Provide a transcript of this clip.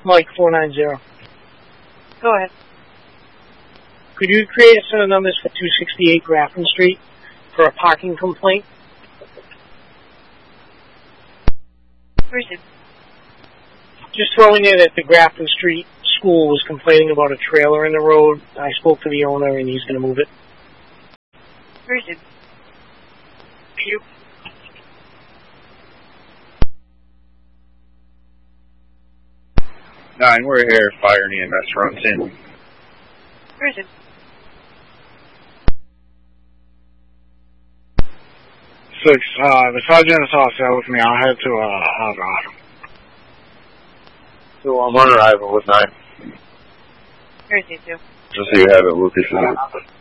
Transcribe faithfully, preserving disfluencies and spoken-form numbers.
Mike four nine zero. Go ahead. Could you create a set of numbers for two sixty-eight Grafton Street for a parking complaint? Where is it? Just throwing in that the Grafton Street school was complaining about a trailer in the road. I spoke to the owner and he's going to move it. Where is it? Thank you. Nine, we're here. Fire and E M S runs in. Where is it? Six, uh, the sergeant is all set with me. I'll head to, uh, Algarve. So I'm on arrival with nine. Where is it, too? Just so you have it, Lucas.